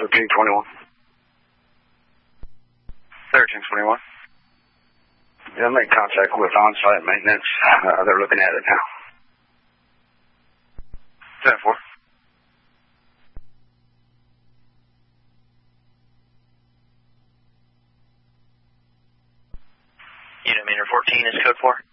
1321. 1321. Yeah, make contact with on-site maintenance. They're looking at it now. 10-4. Unit meter 14 is code 4.